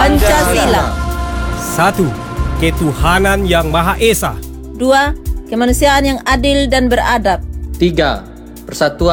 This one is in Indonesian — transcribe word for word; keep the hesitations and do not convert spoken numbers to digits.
Pancasila. Satu, ketuhanan yang Maha Esa. Dua, kemanusiaan yang adil dan beradab. Tiga, persatuan